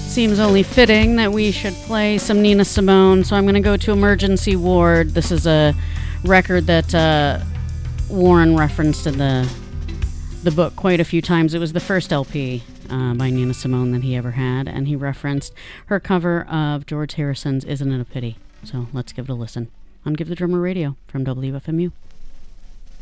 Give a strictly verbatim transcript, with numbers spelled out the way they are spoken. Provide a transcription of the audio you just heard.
Seems only fitting that we should play some Nina Simone, so I'm going to go to Emergency Ward. This is a record that uh, Warren referenced in the the book quite a few times. It was the first L P uh, by Nina Simone that he ever had, and he referenced her cover of George Harrison's Isn't It a Pity? So let's give it a listen on Give the Drummer Radio from W F M U.